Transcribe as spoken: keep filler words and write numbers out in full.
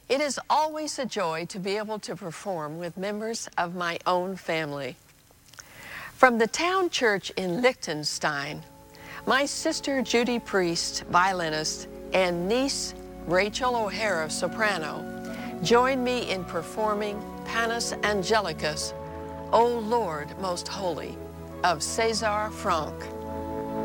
It is always a joy to be able to perform with members of my own family. From the town church in Liechtenstein, my sister Judy Priest, violinist, and niece Rachel O'Hara, soprano, join me in performing Panis Angelicus, O Lord Most Holy, of César Franck.